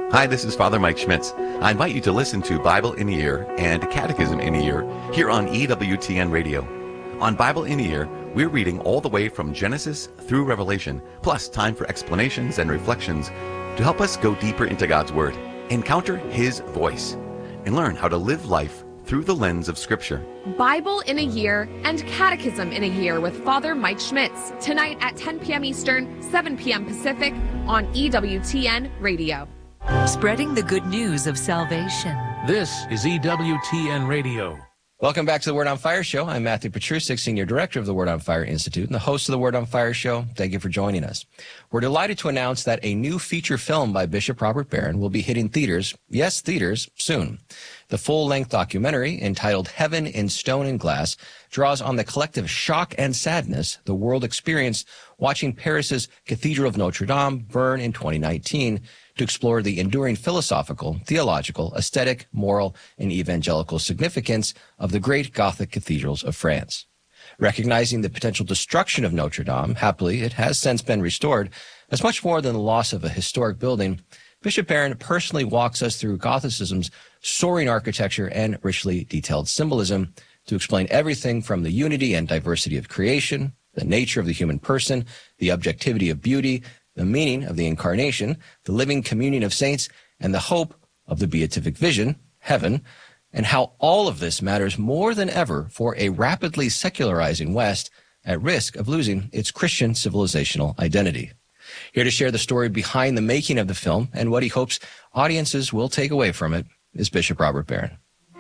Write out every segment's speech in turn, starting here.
Hi, this is Father Mike Schmitz. I invite you to listen to Bible in a Year and Catechism in a Year here on EWTN Radio. On Bible in a Year, we're reading all the way from Genesis through Revelation, plus time for explanations and reflections to help us go deeper into God's Word, encounter His voice, and learn how to live life through the lens of Scripture. Bible in a Year and Catechism in a Year with Father Mike Schmitz, tonight at 10 p.m. Eastern, 7 p.m. Pacific on EWTN Radio. Spreading the good news of salvation. This is EWTN Radio. Welcome back to the Word on Fire Show. I'm Matthew Petrusik, Senior Director of the Word on Fire Institute and the host of the Word on Fire Show. Thank you for joining us. We're delighted to announce that a new feature film by Bishop Robert Barron will be hitting theaters, yes, theaters, soon. The full-length documentary, entitled Heaven in Stone and Glass, draws on the collective shock and sadness the world experienced watching Paris's Cathedral of Notre Dame burn in 2019 to explore the enduring philosophical, theological, aesthetic, moral, and evangelical significance of the great Gothic cathedrals of France. Recognizing the potential destruction of Notre Dame, happily, it has since been restored, as much more than the loss of a historic building. Bishop Barron personally walks us through Gothicism's soaring architecture and richly detailed symbolism to explain everything from the unity and diversity of creation, the nature of the human person, the objectivity of beauty, the meaning of the incarnation, the living communion of saints, and the hope of the beatific vision, heaven, and how all of this matters more than ever for a rapidly secularizing West at risk of losing its Christian civilizational identity. Here to share the story behind the making of the film and what he hopes audiences will take away from it is Bishop Robert Barron.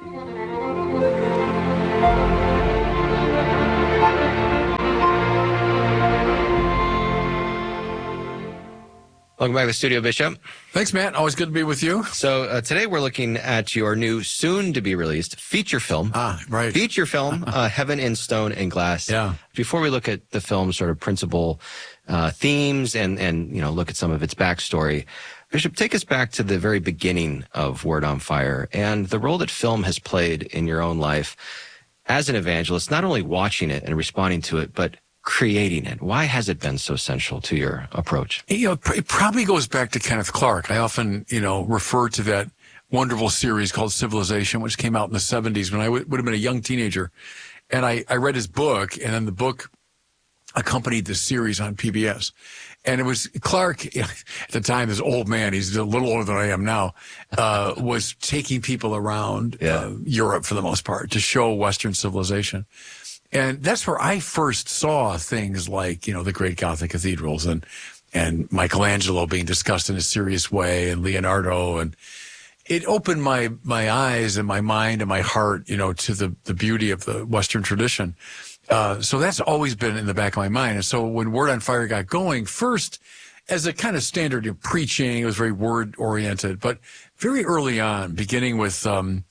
Welcome back to the studio, Bishop. Thanks, Matt. Always good to be with you. So today we're looking at your new, soon-to-be-released feature film. Right. Feature film, Heaven in Stone and Glass. Yeah. Before we look at the film's sort of principal themes and look at some of its backstory, Bishop, take us back to the very beginning of Word on Fire and the role that film has played in your own life as an evangelist, not only watching it and responding to it, but creating it. Why has it been so central to your approach? It probably goes back to Kenneth Clark. I often, refer to that wonderful series called Civilization, which came out in the 70s when I would have been a young teenager. And I read his book, and then the book accompanied the series on PBS. And it was Clark, at the time, this old man, he's a little older than I am now, was taking people around Europe for the most part to show Western civilization. And that's where I first saw things like, the great Gothic cathedrals and Michelangelo being discussed in a serious way and Leonardo. And it opened my eyes and my mind and my heart, to the beauty of the Western tradition. So that's always been in the back of my mind. And so when Word on Fire got going, first, as a kind of standard of preaching, it was very word oriented, but very early on, beginning with,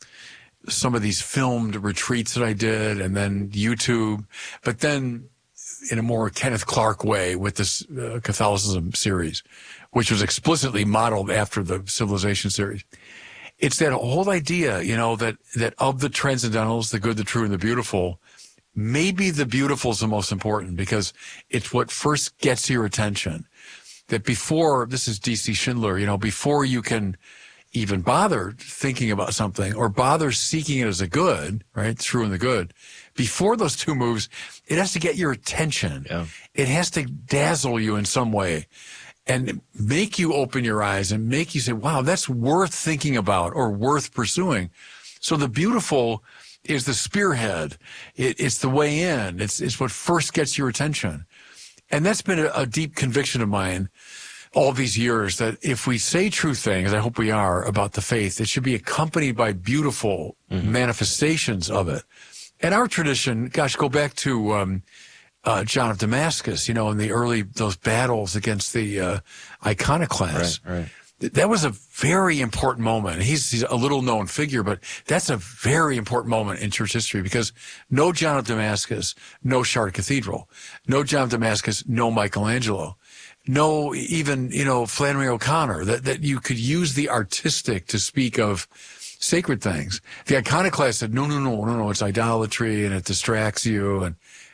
some of these filmed retreats that I did and then YouTube, but then in a more Kenneth Clark way with this Catholicism series, which was explicitly modeled after the Civilization series. It's that whole idea, that of the transcendentals, the good, the true, and the beautiful, maybe the beautiful is the most important because it's what first gets your attention. That before, this is D.C. Schindler, before you can even bother thinking about something or bother seeking it as a good, right? True and the good. Before those two moves, it has to get your attention. Yeah. It has to dazzle you in some way and make you open your eyes and make you say, wow, that's worth thinking about or worth pursuing. So the beautiful is the spearhead. It's the way in. It's what first gets your attention. And that's been a deep conviction of mine all these years, that if we say true things, I hope we are, about the faith, it should be accompanied by beautiful manifestations of it. And our tradition, go back to John of Damascus, in the early, those battles against the iconoclasts. Right. That was a very important moment. He's a little known figure, but that's a very important moment in church history because no John of Damascus, no Chartres Cathedral. No John of Damascus, no Michelangelo. No, even, Flannery O'Connor, that you could use the artistic to speak of sacred things. The iconoclast said, no, it's idolatry and it distracts you.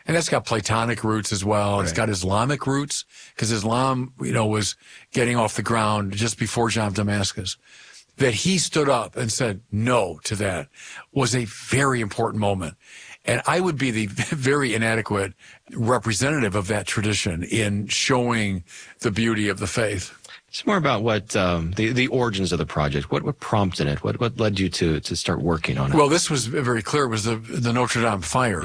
And that's got Platonic roots as well. Right. It's got Islamic roots because Islam, was getting off the ground just before John of Damascus. That he stood up and said no to that was a very important moment. And I would be the very inadequate representative of that tradition in showing the beauty of the faith. It's more about what the origins of the project. What prompted it? What led you to start working on it? Well, this was very clear. It was the Notre Dame fire,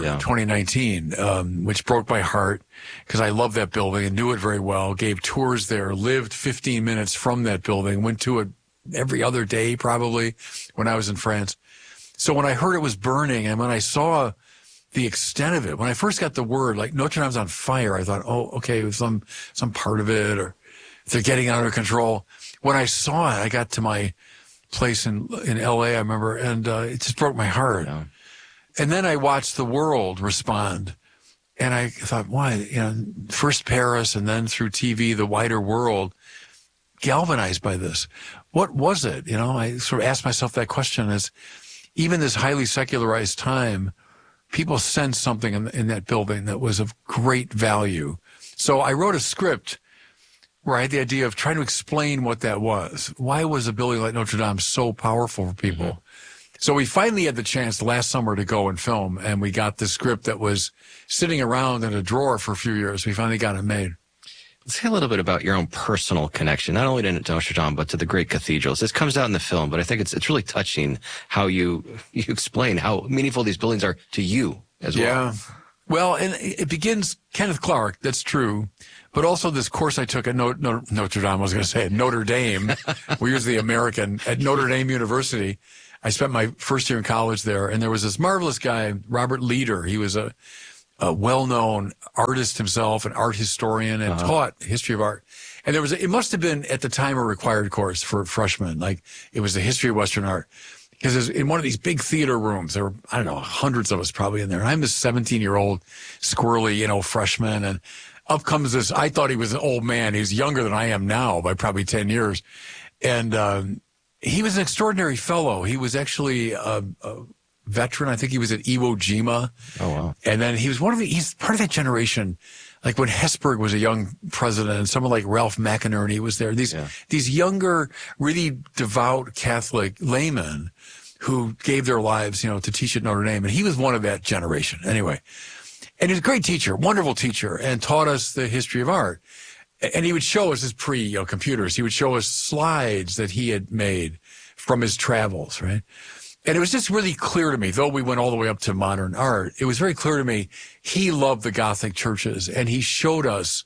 2019, which broke my heart because I love that building and knew it very well. Gave tours there, lived 15 minutes from that building, went to it every other day probably when I was in France. So when I heard it was burning and when I saw the extent of it, when I first got the word like Notre Dame's on fire, I thought, oh, okay, it was some part of it, or they're getting out of control. When I saw it, I got to my place in LA, I remember, and it just broke my heart. Yeah. And then I watched the world respond. And I thought, why? First Paris and then through TV, the wider world, galvanized by this. What was it? I sort of asked myself that question as even this highly secularized time, people sensed something in that building that was of great value. So I wrote a script where I had the idea of trying to explain what that was. Why was a building like Notre Dame so powerful for people? Mm-hmm. So we finally had the chance last summer to go and film, and we got the script that was sitting around in a drawer for a few years. We finally got it made. Let's say a little bit about your own personal connection, not only to Notre Dame, but to the great cathedrals. This comes out in the film, but I think it's really touching how you explain how meaningful these buildings are to you as well. Yeah. Well, and it begins Kenneth Clark, that's true, but also this course I took at Notre Dame, I was going to say at Notre Dame. We use the American, at Notre Dame University. I spent my first year in college there, and there was this marvelous guy, Robert Leader. He was a well-known artist himself, an art historian, and taught history of art. And it must have been at the time a required course for freshmen. Like it was the history of Western art. Because in one of these big theater rooms, there were, I don't know, hundreds of us probably in there. And I'm this 17-year-old squirrely, freshman. And up comes this, I thought he was an old man. He was younger than I am now by probably 10 years. And he was an extraordinary fellow. He was actually a veteran. I think he was at Iwo Jima. Oh, wow. And then he's part of that generation, like when Hesburgh was a young president and someone like Ralph McInerney was there. These younger, really devout Catholic laymen who gave their lives, to teach at Notre Dame. And he was one of that generation anyway. And he was a great teacher, wonderful teacher, and taught us the history of art. And he would show us his computers. He would show us slides that he had made from his travels, right? And it was just really clear to me, though we went all the way up to modern art, it was very clear to me he loved the Gothic churches, and he showed us,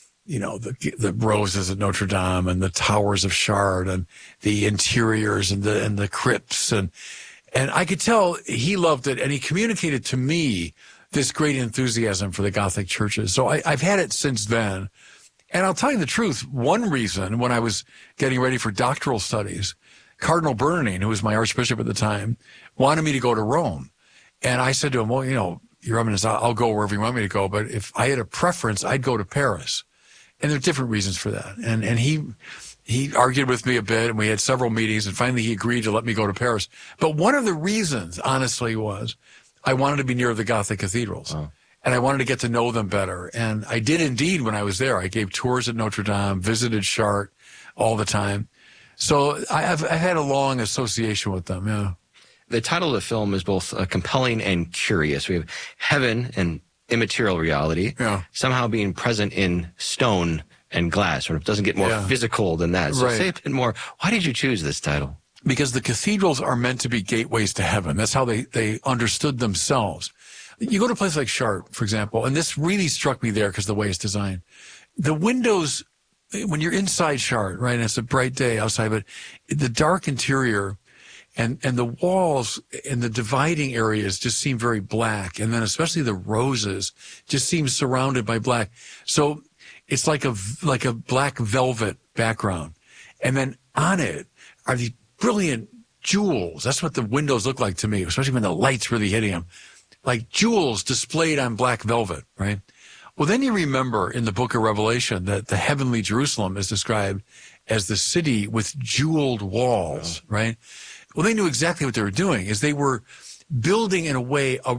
the roses at Notre Dame and the towers of Chartres and the interiors and the crypts, and I could tell he loved it, and he communicated to me this great enthusiasm for the Gothic churches. So I've had it since then, and I'll tell you the truth. One reason, when I was getting ready for doctoral studies, Cardinal Bernardin, who was my archbishop at the time, wanted me to go to Rome. And I said to him, well, Your Eminence, I'll go wherever you want me to go. But if I had a preference, I'd go to Paris. And there are different reasons for that. And he argued with me a bit, and we had several meetings, and finally he agreed to let me go to Paris. But one of the reasons, honestly, was I wanted to be near the Gothic cathedrals. Oh. And I wanted to get to know them better. And I did indeed when I was there. I gave tours at Notre Dame, visited Chartres all the time. So I've had a long association with them, yeah. The title of the film is both compelling and curious. We have heaven and immaterial reality, somehow being present in stone and glass. Sort of doesn't get more physical than that. So say a bit more. Why did you choose this title? Because the cathedrals are meant to be gateways to heaven. That's how they understood themselves. You go to a place like Chartres, for example, and this really struck me there because of the way it's designed. The windows, when you're inside Chartres, right, and it's a bright day outside, but the dark interior and the walls and the dividing areas just seem very black. And then especially the roses just seem surrounded by black. So it's like a black velvet background. And then on it are these brilliant jewels. That's what the windows look like to me, especially when the light's really hitting them. Like jewels displayed on black velvet, right? Well, then you remember in the book of Revelation that the heavenly Jerusalem is described as the city with jeweled walls, right? Well, they knew exactly what they were doing, is they were building in a way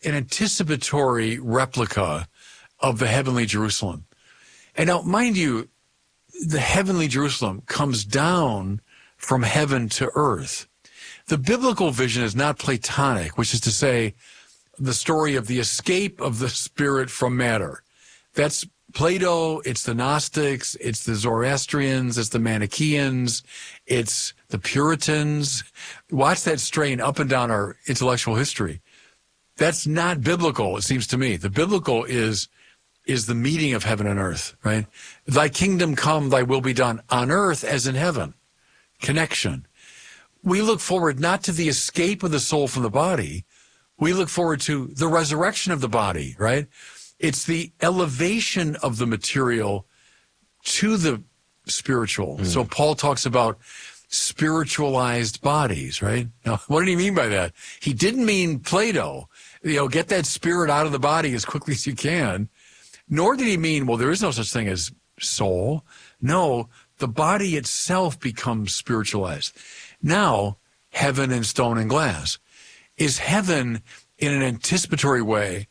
an anticipatory replica of the heavenly Jerusalem. And now, mind you, the heavenly Jerusalem comes down from heaven to earth. The biblical vision is not Platonic, which is to say the story of the escape of the spirit from matter. That's Plato, it's the Gnostics, it's the Zoroastrians, it's the Manichaeans, it's the Puritans. Watch that strain up and down our intellectual history. That's not biblical, it seems to me. The biblical is the meeting of heaven and earth, right? Thy kingdom come, thy will be done on earth as in heaven. Connection. We look forward not to the escape of the soul from the body. We look forward to the resurrection of the body, right? It's the elevation of the material to the spiritual. So Paul talks about spiritualized bodies, right? Now, what did he mean by that? He didn't mean Plato, get that spirit out of the body as quickly as you can. Nor did he mean, well, there is no such thing as soul. No, the body itself becomes spiritualized. Now, heaven and stone and glass. Is heaven in an anticipatory way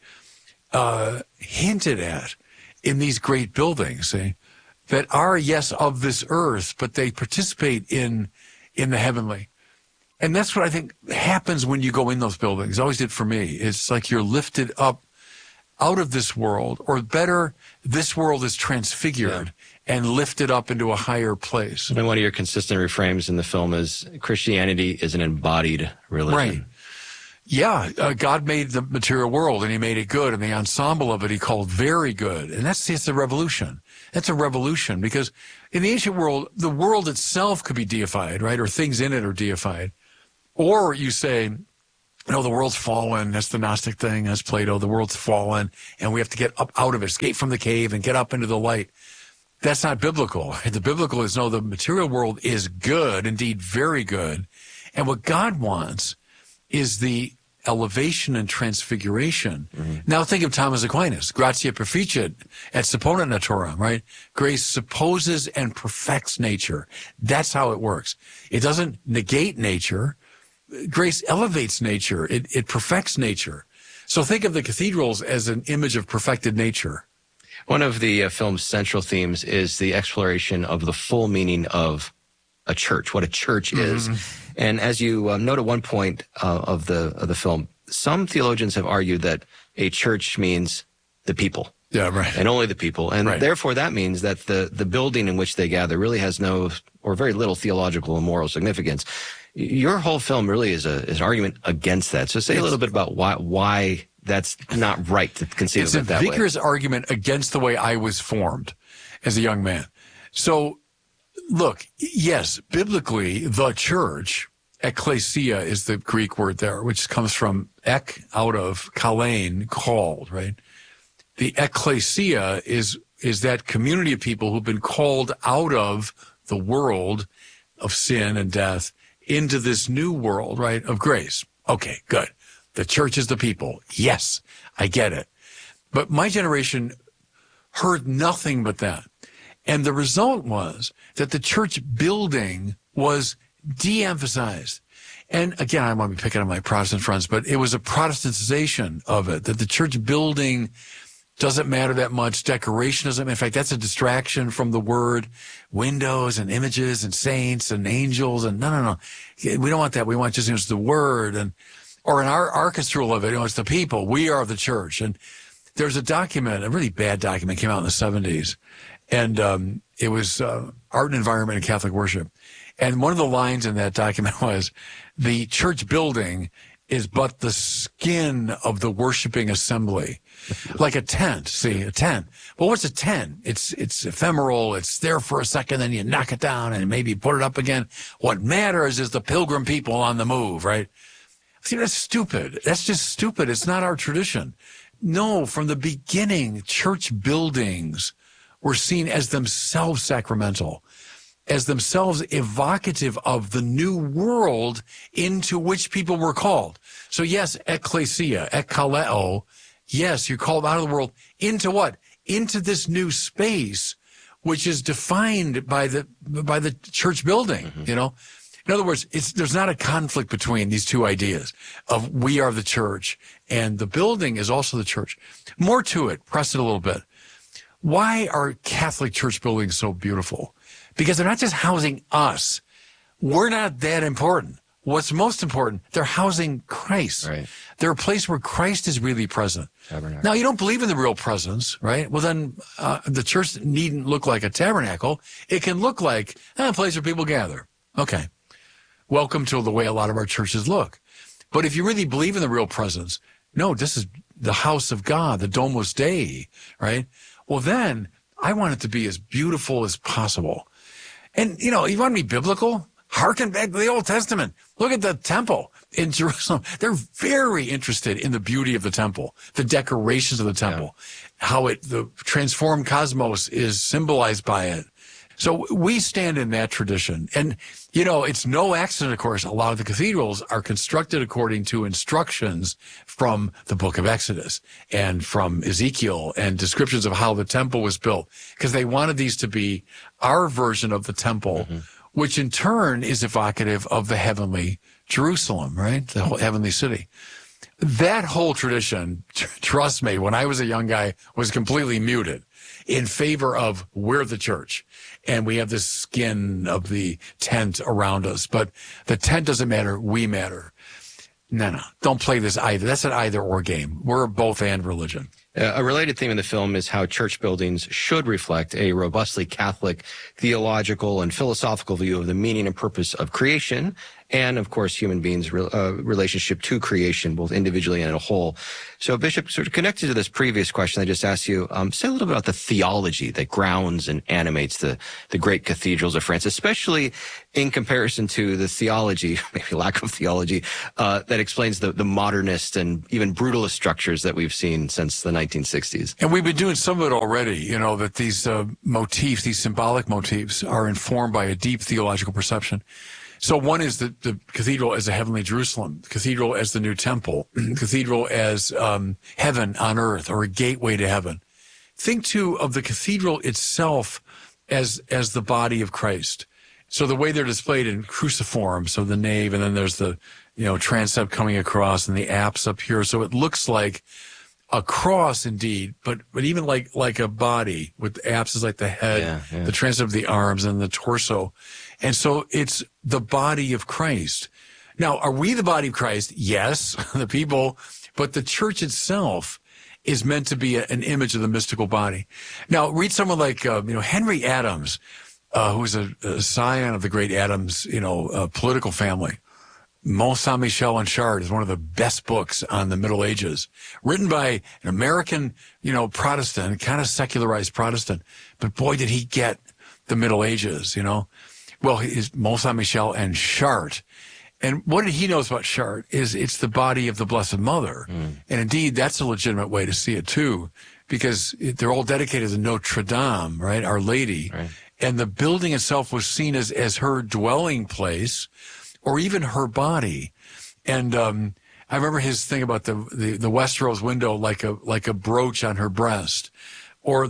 hinted at in these great buildings, see, that are, yes, of this earth, but they participate in the heavenly. And that's what I think happens when you go in those buildings. It always did for me. It's like you're lifted up out of this world, or better, this world is transfigured and lifted up into a higher place. And one of your consistent reframes in the film is Christianity is an embodied religion. Right. Yeah, God made the material world and he made it good, and the ensemble of it he called very good. And it's a revolution. That's a revolution, because in the ancient world, the world itself could be deified, right? Or things in it are deified. Or you say, the world's fallen. That's the Gnostic thing. That's Plato. The world's fallen and we have to get up out of it, escape from the cave and get up into the light. That's not biblical. The biblical is, no, the material world is good, indeed very good. And what God wants is the elevation and transfiguration. Now think of Thomas Aquinas, gratia perficiat et supponent naturam, right? Grace supposes and perfects nature. That's how it works. It doesn't negate nature. Grace elevates nature. It perfects nature. So think of the cathedrals as an image of perfected nature. One of the film's central themes is the exploration of the full meaning of a church, what a church is. And as you note at one point of the film, some theologians have argued that a church means the people. Yeah, right. And only the people. And therefore that means that the building in which they gather really has no or very little theological and moral significance. Your whole film really is an argument against that. So say a little bit about why that's not right to conceive of it that way. It's a vigorous argument against the way I was formed as a young man. So look, yes, biblically, the church, ecclesia is the Greek word there, which comes from ek, out of, kalein, called, right? The ecclesia is that community of people who've been called out of the world of sin and death into this new world, right, of grace. Okay, good. The church is the people. Yes, I get it. But my generation heard nothing but that. And the result was that the church building was de-emphasized. And again, I want to be picking on my Protestant friends, but it was a Protestantization of it, that the church building doesn't matter that much. Decoration doesn't matter. In fact, that's a distraction from the word. Windows and images and saints and angels and no. We don't want that. We want just the word. And or in our orchestral of it, it's the people. We are the church. And there's a document, a really bad document, came out in the 70s. And it was Art and Environment in Catholic Worship. And one of the lines in that document was, the church building is but the skin of the worshiping assembly. Like a tent, see, a tent. Well, what's a tent? It's ephemeral. It's there for a second, then you knock it down and maybe put it up again. What matters is the pilgrim people on the move, right? See, that's stupid. That's just stupid. It's not our tradition. No, from the beginning, church buildings were seen as themselves sacramental, as themselves evocative of the new world into which people were called. So yes, ecclesia, ekkaleo, yes, you're called out of the world into what? Into this new space, which is defined by the church building, In other words, there's not a conflict between these two ideas of we are the church and the building is also the church. More to it, press it a little bit. Why are Catholic church buildings so beautiful? Because they're not just housing us. We're not that important. What's most important, they're housing Christ. Right. They're a place where Christ is really present. Tabernacle. Now, you don't believe in the real presence, right? Well, then the church needn't look like a tabernacle. It can look like a place where people gather. Okay. Welcome to the way a lot of our churches look. But if you really believe in the real presence, no, this is the house of God, the Domus Dei, right? Well, then I want it to be as beautiful as possible. And, you want to be biblical? Harken back to the Old Testament. Look at the temple in Jerusalem. They're very interested in the beauty of the temple, the decorations of the temple, how the transformed cosmos is symbolized by it. So we stand in that tradition. And, it's no accident, of course, a lot of the cathedrals are constructed according to instructions from the book of Exodus and from Ezekiel and descriptions of how the temple was built, because they wanted these to be our version of the temple, which in turn is evocative of the heavenly Jerusalem, right? The whole heavenly city. That whole tradition, trust me, when I was a young guy, was completely muted in favor of we're the church. And we have this skin of the tent around us. But the tent doesn't matter. We matter. No, don't play this either. That's an either or game. We're a both and religion. A related theme in the film is how church buildings should reflect a robustly Catholic theological and philosophical view of the meaning and purpose of creation and, of course, human beings' relationship to creation, both individually and as a whole. So, Bishop, sort of connected to this previous question I just asked you, say a little bit about the theology that grounds and animates the great cathedrals of France, especially in comparison to the theology, maybe lack of theology, that explains the modernist and even brutalist structures that we've seen since the 1960s. And we've been doing some of it already, that these motifs, these symbolic motifs, are informed by a deep theological perception. So one is the cathedral as a heavenly Jerusalem, cathedral as the new temple, cathedral as heaven on earth, or a gateway to heaven. Think too of the cathedral itself as the body of Christ. So the way they're displayed in cruciform, so the nave, and then there's the transept coming across and the apse up here. So it looks like a cross indeed, but even like a body with the apse is like the head, the transept of the arms, and the torso. And so it's the body of Christ. Now, are we the body of Christ? Yes, the people, but the church itself is meant to be an image of the mystical body. Now, read someone like, Henry Adams, who's a scion of the great Adams, political family. Mont Saint-Michel and Chartres is one of the best books on the Middle Ages, written by an American, Protestant, kind of secularized Protestant. But boy, did he get the Middle Ages, Well, his Mont Saint-Michel and Chartres. And what he knows about Chartres is it's the body of the Blessed Mother. And indeed, that's a legitimate way to see it too, because they're all dedicated to Notre Dame, right? Our Lady. Right. And the building itself was seen as her dwelling place, or even her body. And I remember his thing about the Westeros window like a brooch on her breast, or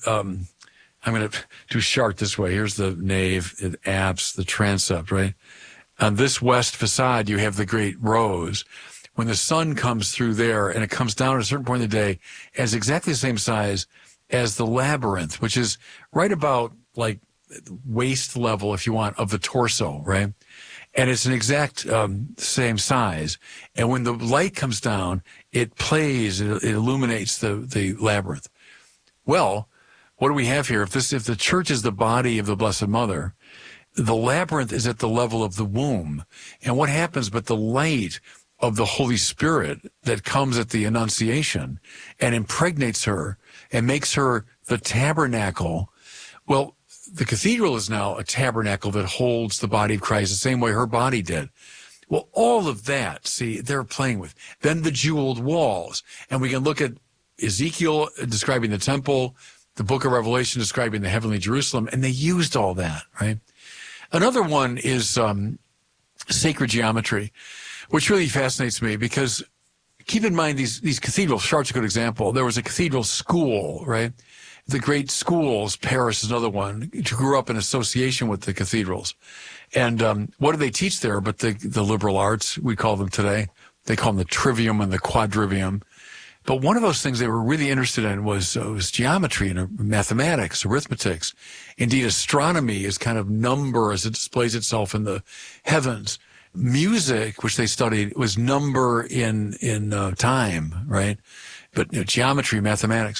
I'm going to do Chartres this way. Here's the nave, the apse, the transept, right? On this west facade, you have the great rose. When the sun comes through there and it comes down at a certain point in the day, it's exactly the same size as the labyrinth, which is right about like waist level, if you want, of the torso, right? And it's an exact same size. And when the light comes down, it plays, it illuminates the labyrinth. Well, what do we have here? If the church is the body of the Blessed Mother, the labyrinth is at the level of the womb. And what happens but the light of the Holy Spirit that comes at the Annunciation and impregnates her and makes her the tabernacle? Well, the cathedral is now a tabernacle that holds the body of Christ the same way her body did. Well, all of that, see, they're playing with. Then the jeweled walls. And we can look at Ezekiel describing the temple, the book of Revelation describing the heavenly Jerusalem, and they used all that, right? Another one is sacred geometry, which really fascinates me because keep in mind these cathedrals. Chartres is a good example. There was a cathedral school, right? The great schools, Paris is another one, grew up in association with the cathedrals. And what do they teach there but the liberal arts, we call them today? They call them the trivium and the quadrivium. But one of those things they were really interested in was geometry and mathematics, arithmetics. Indeed, astronomy is kind of number as it displays itself in the heavens. Music, which they studied, was number in time, right? But geometry, mathematics.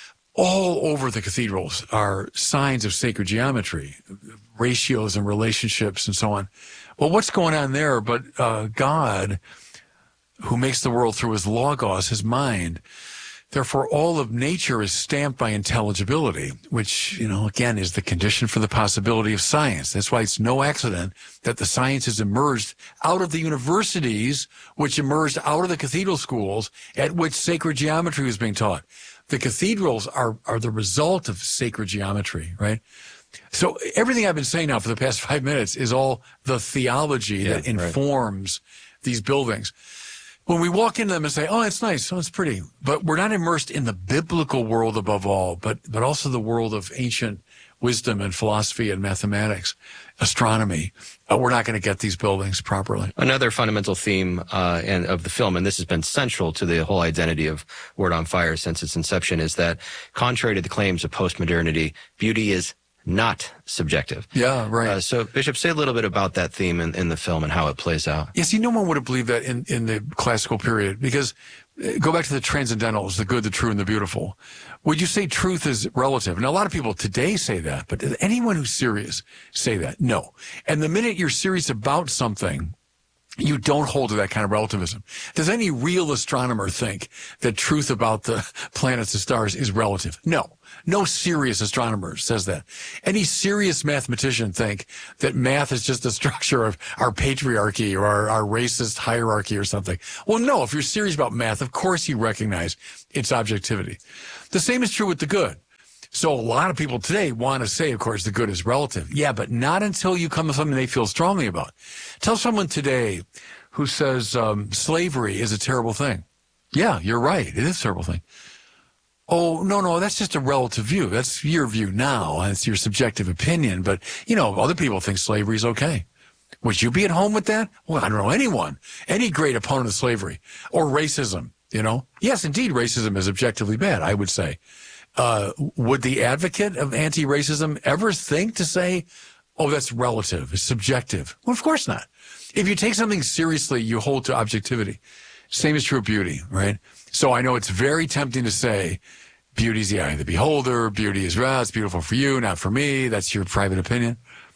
All over the cathedrals are signs of sacred geometry, ratios and relationships and so on. Well, what's going on there? But God, who makes the world through his logos, his mind. Therefore, all of nature is stamped by intelligibility, which, again, is the condition for the possibility of science. That's why it's no accident that the sciences emerged out of the universities, which emerged out of the cathedral schools at which sacred geometry was being taught. The cathedrals are the result of sacred geometry, right? So everything I've been saying now for the past 5 minutes is all the theology that informs these buildings. When we walk into them and say, oh, it's nice, oh, it's pretty, but we're not immersed in the biblical world above all, but also the world of ancient wisdom and philosophy and mathematics, astronomy, we're not going to get these buildings properly. Another fundamental theme of the film, and this has been central to the whole identity of Word on Fire since its inception, is that contrary to the claims of postmodernity, beauty is not subjective. Yeah, right. So, Bishop, say a little bit about that theme in the film and how it plays out. Yeah, see, no one would have believed that in the classical period, because go back to the transcendentals, the good, the true, and the beautiful. Would you say truth is relative? Now, a lot of people today say that, but does anyone who's serious say that? No. And the minute you're serious about something, you don't hold to that kind of relativism. Does any real astronomer think that truth about the planets and stars is relative? No. No serious astronomer says that. Any serious mathematician think that math is just a structure of our patriarchy or our racist hierarchy or something. Well, no. If you're serious about math, of course you recognize its objectivity. The same is true with the good. So a lot of people today want to say, of course, the good is relative. Yeah, but not until you come to something they feel strongly about. Tell someone today who says slavery is a terrible thing. Yeah, you're right. It is a terrible thing. Oh, no, that's just a relative view. That's your view now. It's your subjective opinion. But, other people think slavery is okay. Would you be at home with that? Well, I don't know anyone. Any great opponent of slavery or racism, Yes, indeed, racism is objectively bad, I would say. Would the advocate of anti-racism ever think to say, oh, that's relative, it's subjective? Well, of course not. If you take something seriously, you hold to objectivity. Same is true of beauty, right? So I know it's very tempting to say, beauty's the eye of the beholder, beauty is, it's beautiful for you, not for me, that's your private opinion.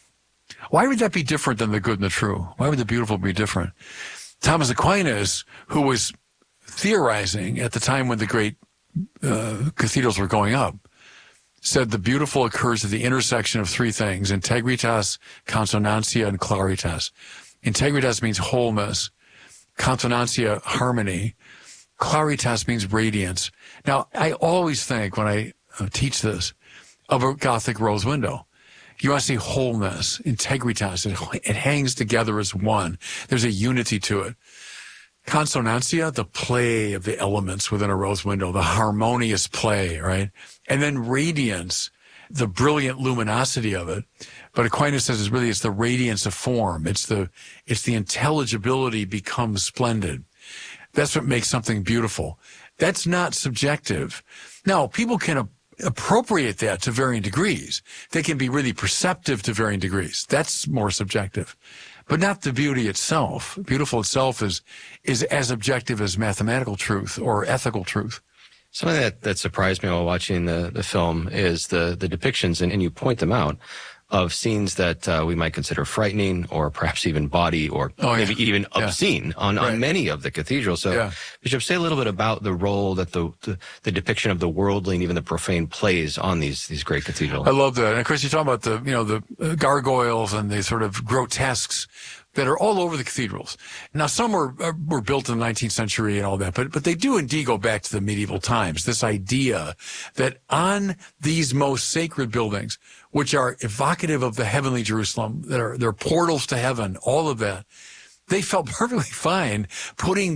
Why would that be different than the good and the true? Why would the beautiful be different? Thomas Aquinas, who was theorizing at the time when the great cathedrals were going up, said the beautiful occurs at the intersection of three things: integritas, consonantia, and claritas. Integritas means wholeness. Consonantia, harmony. Claritas means radiance. Now, I always think when I teach this of a Gothic rose window. You want to see wholeness, integritas. It hangs together as one. There's a unity to it. Consonantia, the play of the elements within a rose window, the harmonious play, right? And then radiance, the brilliant luminosity of it. But Aquinas says it's the radiance of form. It's the intelligibility becomes splendid. That's what makes something beautiful. That's not subjective. Now, people can appropriate that to varying degrees. They can be really perceptive to varying degrees. That's more subjective. But not the beauty itself. Beautiful itself is as objective as mathematical truth or ethical truth. Something that surprised me while watching the film is the depictions, and you point them out, of scenes that we might consider frightening or perhaps even bawdy or maybe even obscene on many of the cathedrals. So, Bishop, say a little bit about the role that the depiction of the worldly and even the profane plays on these great cathedrals. I love that. And of course, you talk about the gargoyles and the sort of grotesques that are all over the cathedrals. Now, some were built in the 19th century and all that, but they do indeed go back to the medieval times. This idea that on these most sacred buildings, which are evocative of the heavenly Jerusalem, they're portals to heaven, all of that, they felt perfectly fine putting these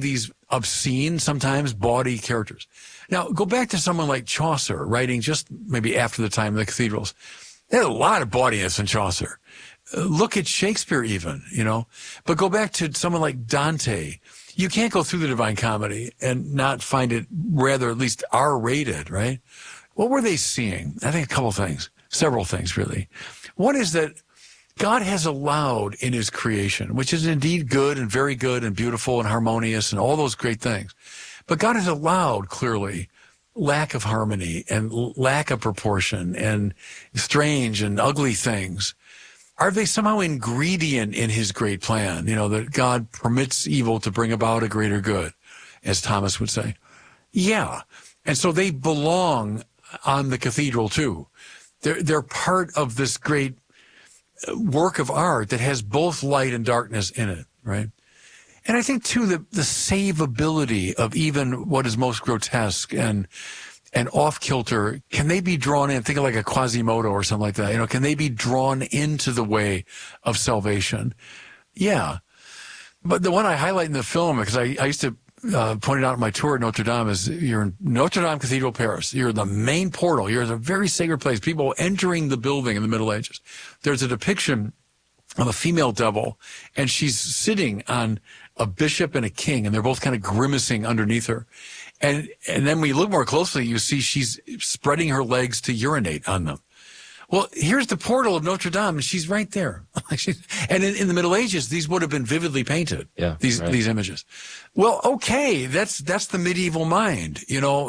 obscene, sometimes bawdy characters. Now, go back to someone like Chaucer, writing just maybe after the time of the cathedrals. There's a lot of bawdiness in Chaucer. Look at Shakespeare even, But go back to someone like Dante. You can't go through the Divine Comedy and not find it rather, at least R-rated, right? What were they seeing? I think a couple things, several things really. One is that God has allowed in his creation, which is indeed good and very good and beautiful and harmonious and all those great things. But God has allowed, clearly, lack of harmony and lack of proportion and strange and ugly things. Are they somehow ingredient in his great plan? That God permits evil to bring about a greater good, as Thomas would say. Yeah. And so they belong on the cathedral too. They're part of this great work of art that has both light and darkness in it, right? And I think too, the savability of even what is most grotesque and off-kilter, can they be drawn in? Think of like a Quasimodo or something like that. Can they be drawn into the way of salvation? Yeah. But the one I highlight in the film, because I used to point it out on my tour at Notre Dame, is you're in Notre Dame Cathedral, Paris. You're the main portal. You're in a very sacred place. People entering the building in the Middle Ages. There's a depiction of a female devil, and she's sitting on a bishop and a king, and they're both kind of grimacing underneath her. And then when you look more closely, you see she's spreading her legs to urinate on them. Well, here's the portal of Notre Dame, and she's right there. And in the Middle Ages, these would have been vividly painted. Yeah, these images. Well, okay, that's the medieval mind.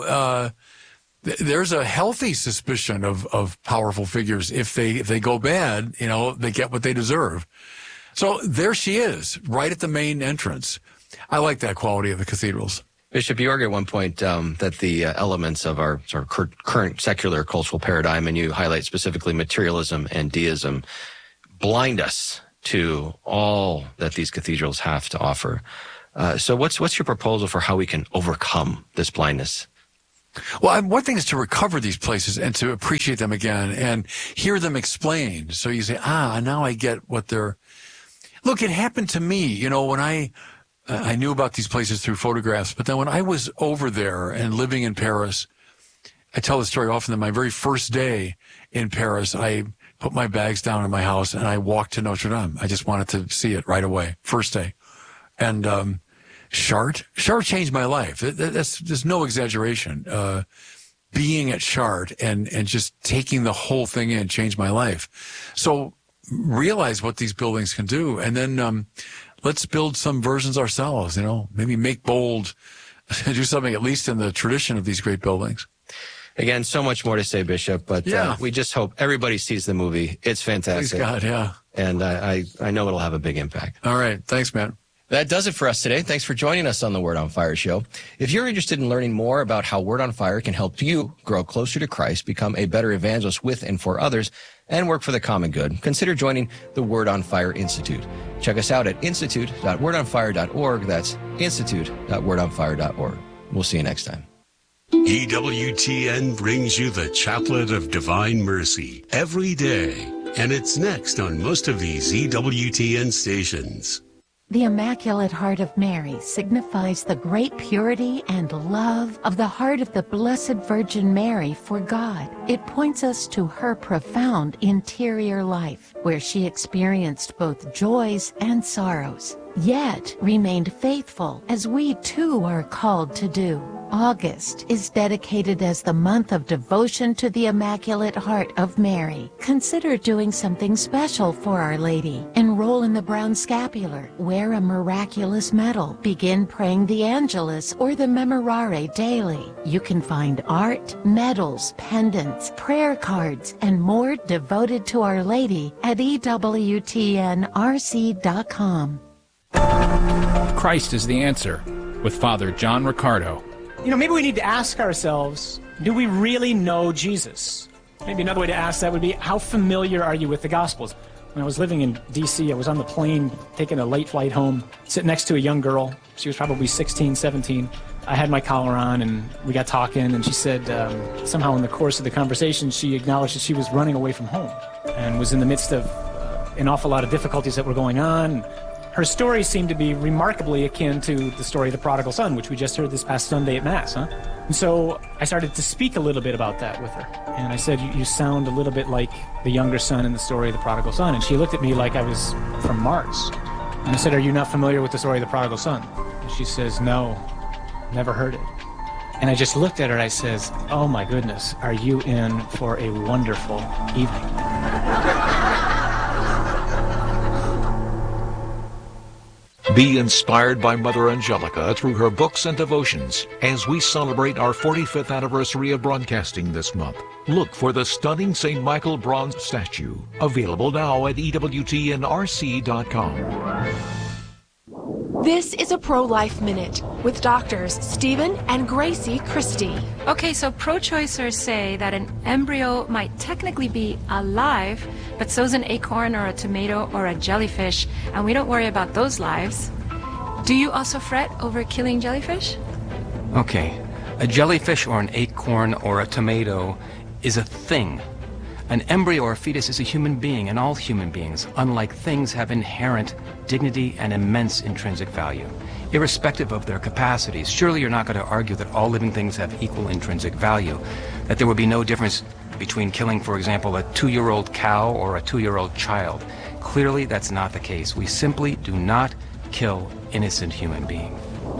There's a healthy suspicion of powerful figures. If they go bad, they get what they deserve. So there she is, right at the main entrance. I like that quality of the cathedrals. Bishop, you argue at one point that the elements of our sort of current secular cultural paradigm, and you highlight specifically materialism and deism, blind us to all that these cathedrals have to offer. So what's your proposal for how we can overcome this blindness? Well, one thing is to recover these places and to appreciate them again and hear them explained. So you say, now I get what they're... Look, it happened to me, when I knew about these places through photographs, but then when I was over there and living in Paris, I tell the story often that my very first day in Paris, I put my bags down in my house and I walked to Notre Dame. I just wanted to see it right away, first day. And Chartres changed my life. There's no exaggeration. Being at Chartres and just taking the whole thing in changed my life. So realize what these buildings can do, and then let's build some versions ourselves, maybe make bold, do something at least in the tradition of these great buildings. Again, so much more to say, Bishop, but we just hope everybody sees the movie. It's fantastic. Please God, yeah. And I know it'll have a big impact. All right. Thanks, Matt. That does it for us today. Thanks for joining us on the Word on Fire show. If you're interested in learning more about how Word on Fire can help you grow closer to Christ, become a better evangelist with and for others, and work for the common good, consider joining the Word on Fire Institute. Check us out at institute.wordonfire.org. That's institute.wordonfire.org. We'll see you next time. EWTN brings you the Chaplet of Divine Mercy every day, and it's next on most of these EWTN stations. The Immaculate Heart of Mary signifies the great purity and love of the heart of the Blessed Virgin Mary for God. It points us to her profound interior life, where she experienced both joys and sorrows, yet remained faithful, as we too are called to do. August is dedicated as the month of devotion to the Immaculate Heart of Mary. Consider doing something special for Our Lady. Enroll in the Brown Scapular, wear a miraculous medal, begin praying the Angelus or the Memorare daily. You can find art, medals, pendants, prayer cards, and more devoted to Our Lady at EWTNRC.com. Christ is the answer, with Father John Riccardo. Maybe we need to ask ourselves, do we really know Jesus? Maybe another way to ask that would be, how familiar are you with the Gospels? When I was living in D.C., I was on the plane taking a late flight home, sitting next to a young girl. She was probably 16, 17. I had my collar on, and we got talking, and she said somehow in the course of the conversation, she acknowledged that she was running away from home and was in the midst of an awful lot of difficulties that were going on. Her story seemed to be remarkably akin to the story of the prodigal son, which we just heard this past Sunday at Mass, huh? And so I started to speak a little bit about that with her. And I said, you sound a little bit like the younger son in the story of the prodigal son. And she looked at me like I was from Mars. And I said, are you not familiar with the story of the prodigal son? And she says, no, never heard it. And I just looked at her and I says, oh my goodness, are you in for a wonderful evening? Be inspired by Mother Angelica through her books and devotions as we celebrate our 45th anniversary of broadcasting this month. Look for the stunning St. Michael bronze statue, available now at EWTNRC.com. This is a Pro-Life Minute with doctors Stephen and Gracie Christie. Okay, so pro-choicers say that an embryo might technically be alive, but so's an acorn or a tomato or a jellyfish, and we don't worry about those lives. Do you also fret over killing jellyfish? Okay, a jellyfish or an acorn or a tomato is a thing. An embryo or fetus is a human being, and all human beings, unlike things, have inherent dignity and immense intrinsic value, irrespective of their capacities. Surely you're not going to argue that all living things have equal intrinsic value, that there would be no difference between killing, for example, a 2-year-old cow or a 2-year-old child. Clearly, that's not the case. We simply do not kill innocent human beings.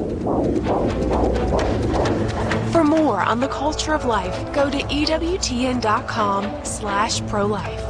For more on the culture of life, go to EWTN.com/pro-life.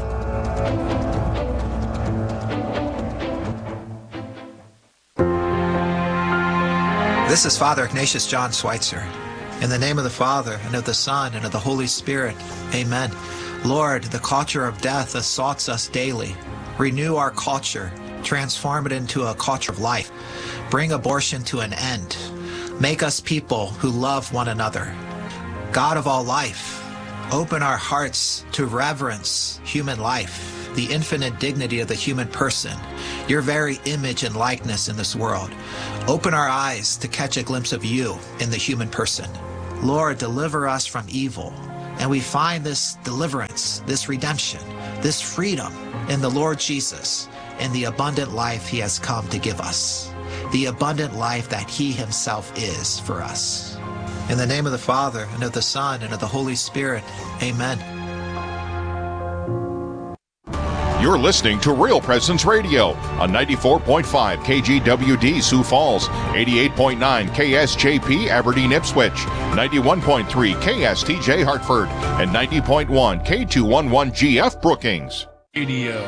This is Father Ignatius John Schweitzer. In the name of the Father, and of the Son, and of the Holy Spirit, amen. Lord, the culture of death assaults us daily. Renew our culture. Transform it into a culture of life. Bring abortion to an end. Make us people who love one another. God of all life, open our hearts to reverence human life, the infinite dignity of the human person, your very image and likeness in this world. Open our eyes to catch a glimpse of you in the human person. Lord, deliver us from evil. And we find this deliverance, this redemption, this freedom in the Lord Jesus, in the abundant life he has come to give us, the abundant life that he himself is for us. In the name of the Father, and of the Son, and of the Holy Spirit, amen. You're listening to Real Presence Radio on 94.5 KGWD Sioux Falls, 88.9 KSJP Aberdeen Ipswich, 91.3 KSTJ Hartford, and 90.1 K211GF Brookings. Radio.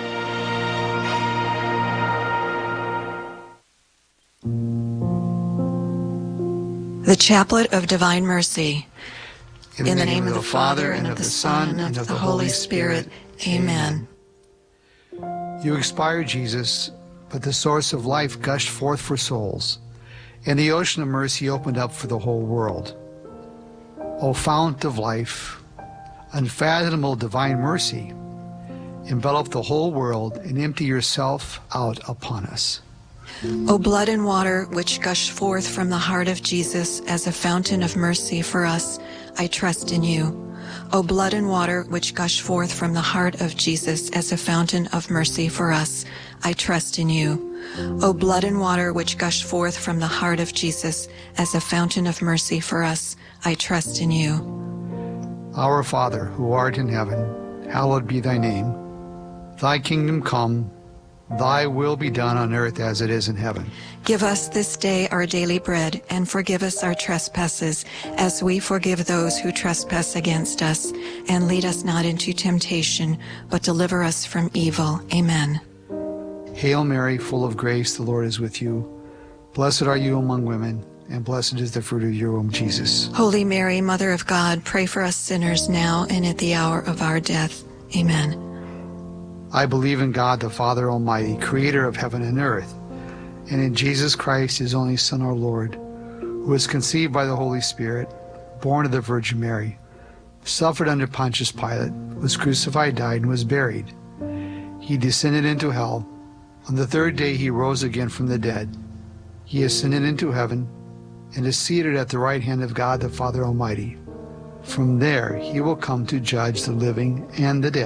The Chaplet of Divine Mercy. In the name of the Father, and of the Son, and of the Holy Spirit. Amen. You expired, Jesus, but the source of life gushed forth for souls, and the ocean of mercy opened up for the whole world. O fount of life, unfathomable divine mercy, envelop the whole world and empty yourself out upon us. O blood and water which gush forth from the heart of Jesus as a fountain of mercy for us, I trust in you. O blood and water which gush forth from the heart of Jesus as a fountain of mercy for us, I trust in you. O blood and water which gush forth from the heart of Jesus as a fountain of mercy for us, I trust in you. Our Father, who art in heaven, hallowed be thy name. Thy kingdom come, thy will be done on earth as it is in heaven. Give us this day our daily bread, and forgive us our trespasses, as we forgive those who trespass against us. And lead us not into temptation, but deliver us from evil. Amen. Hail Mary, full of grace, the Lord is with you. Blessed are you among women, and blessed is the fruit of your womb, Jesus. Holy Mary, Mother of God, pray for us sinners now and at the hour of our death. Amen. I believe in God, the Father Almighty, creator of heaven and earth, and in Jesus Christ, his only Son, our Lord, who was conceived by the Holy Spirit, born of the Virgin Mary, suffered under Pontius Pilate, was crucified, died, and was buried. He descended into hell. On the third day he rose again from the dead. He ascended into heaven and is seated at the right hand of God, the Father Almighty. From there he will come to judge the living and the dead.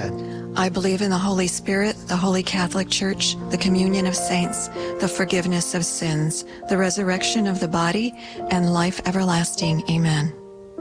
I believe in the Holy Spirit, the Holy Catholic Church, the communion of saints, the forgiveness of sins, the resurrection of the body, and life everlasting. Amen.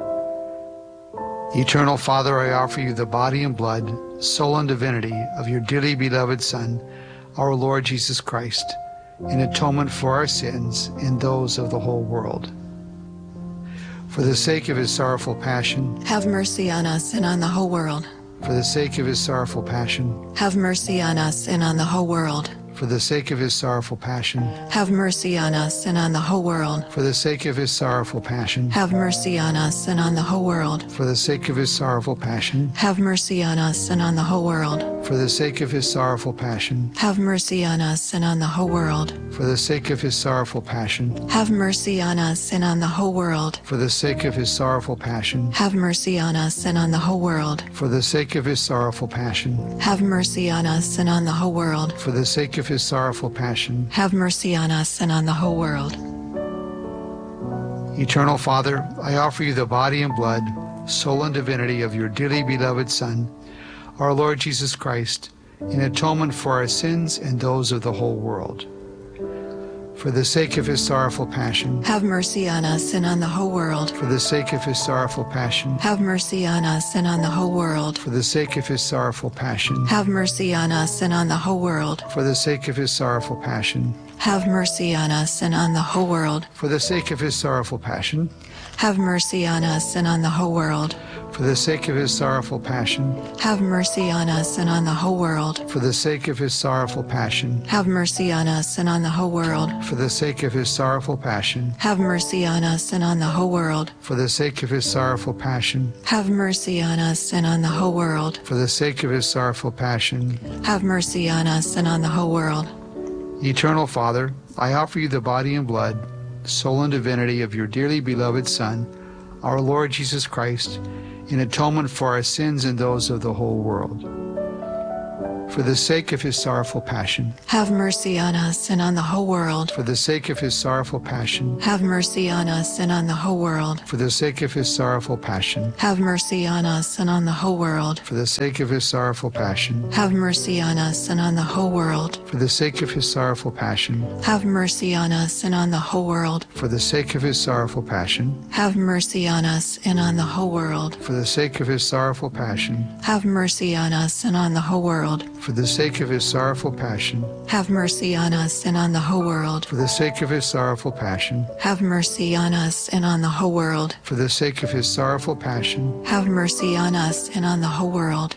Eternal Father, I offer you the body and blood, soul and divinity of your dearly beloved Son, our Lord Jesus Christ, in atonement for our sins and those of the whole world. For the sake of his sorrowful passion, have mercy on us and on the whole world. For the sake of his sorrowful passion, have mercy on us and on the whole world. For the sake of his sorrowful passion, have mercy on us and on the whole world. For the sake of his sorrowful passion, have mercy on us and on the whole world. For the sake of his sorrowful passion, have mercy on us and on the whole world. For the sake of his sorrowful passion, have mercy on us and on the whole world. For the sake of his sorrowful passion, have mercy on us and on the whole world. For the sake of his sorrowful passion, have mercy on us and on the whole world. For the sake of his sorrowful passion, have mercy on us and on the whole world. For the sake of his sorrowful passion, have mercy on us and on the whole world. Eternal Father, I offer you the body and blood, soul and divinity of your dearly beloved Son, our Lord Jesus Christ, in atonement for our sins and those of the whole world. For the sake of his sorrowful passion, have mercy on us and on the whole world. For the sake of his sorrowful passion, have mercy on us and on the whole world. For the sake of his sorrowful passion, have mercy on us and on the whole world. For the sake of his sorrowful passion, have mercy on us and on the whole world. For the sake of his sorrowful passion, have mercy on us and on the whole world. For the sake of his sorrowful passion, have mercy on us and on the whole world. For the sake of his sorrowful passion, have mercy on us and on the whole world. For the sake of his sorrowful passion, have mercy on us and on the whole world. For the sake of his sorrowful passion, have mercy on us and on the whole world. For the sake of his sorrowful passion, have mercy on us and on the whole world. Eternal Father, I offer you the body and blood, soul and divinity of your dearly beloved Son, our Lord Jesus Christ, in atonement for our sins and those of the whole world. For the sake of his sorrowful passion, have mercy on us and on the whole world. For the sake of his sorrowful passion, have mercy on us and on the whole world. For the sake of his sorrowful passion, have mercy on us and on the whole world. For the sake of his sorrowful passion, have mercy on us and on the whole world. For the sake of his sorrowful passion, have mercy on us and on the whole world. For the sake of his sorrowful passion, have mercy on us and on the whole world. For the sake of his sorrowful passion, have mercy on us and on the whole world. For the sake of his sorrowful passion, have mercy on us and on the whole world. For the sake of his sorrowful passion, have mercy on us and on the whole world. For the sake of his sorrowful passion, have mercy on us and on the whole world.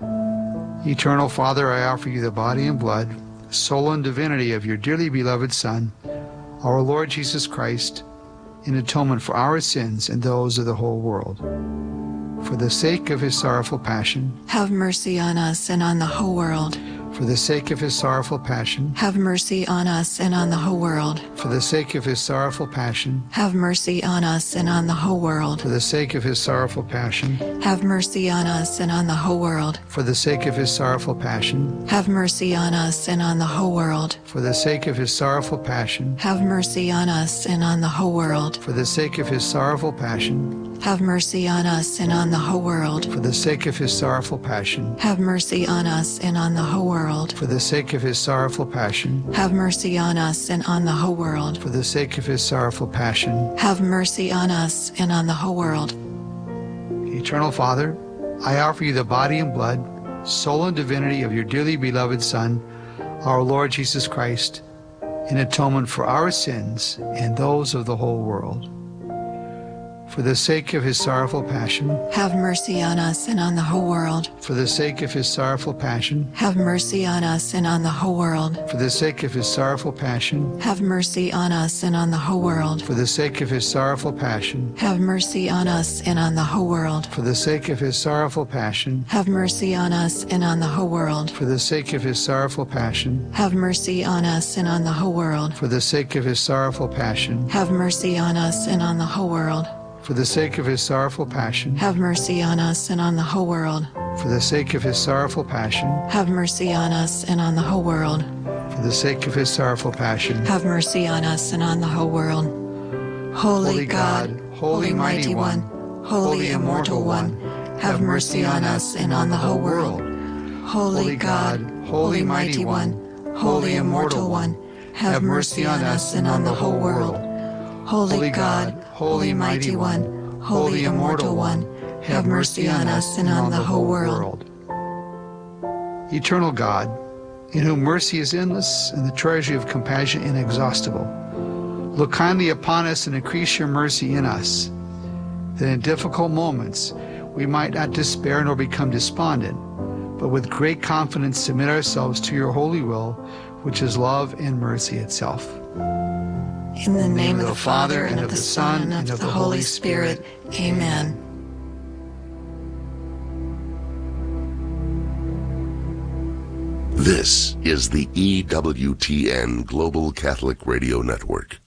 Eternal Father, I offer you the body and blood, soul and divinity of your dearly beloved Son, our Lord Jesus Christ, in atonement for our sins and those of the whole world. For the sake of his sorrowful passion, have mercy on us and on the whole world. For the sake of his sorrowful passion, have mercy on us and on the whole world. For the sake of his sorrowful passion, have mercy on us and on the whole world. For the sake of his sorrowful passion, have mercy on us and on the whole world. For the sake of his sorrowful passion, have mercy on us and on the whole world. For the sake of his sorrowful passion, have mercy on us and on the whole world. For the sake of his sorrowful passion, have mercy on us and on the whole world. For the sake of his sorrowful passion, have mercy on us and on the whole world. For the sake of his sorrowful passion, have mercy on us and on the whole world. For the sake of his sorrowful passion, have mercy on us and on the whole world. Eternal Father, I offer you the body and blood, soul and divinity of your dearly beloved Son, our Lord Jesus Christ, in atonement for our sins and those of the whole world. For the sake of his sorrowful passion, have mercy on us and on the whole world. For the sake of his sorrowful passion, have mercy on us and on the whole world. For the sake of his sorrowful passion, have mercy on us and on the whole world. For the sake of his sorrowful passion, have mercy on us and on the whole world. For the sake of his sorrowful passion, have mercy on us and on the whole world. For the sake of his sorrowful passion, have mercy on us and on the whole world. For the sake of his sorrowful passion, have mercy on us and on the whole world. For the sake of his sorrowful passion, have mercy on us and on the whole world. For the sake of his sorrowful passion, have mercy on us and on the whole world. For the sake of his sorrowful passion, have mercy on us and on the whole world. Holy God, Holy Mighty One, Holy Immortal One, have mercy on us and on the whole world. Holy God, Holy Mighty One, Holy Immortal One, have mercy on us and on the whole world. Holy God, Holy Mighty One, Holy Immortal One, have mercy on us and on the whole world. Eternal God, in whom mercy is endless and the treasury of compassion inexhaustible, look kindly upon us and increase your mercy in us, that in difficult moments we might not despair nor become despondent, but with great confidence submit ourselves to your holy will, which is love and mercy itself. In the name of the Father, and of the Son, and of the Holy Spirit. Amen. This is the EWTN Global Catholic Radio Network.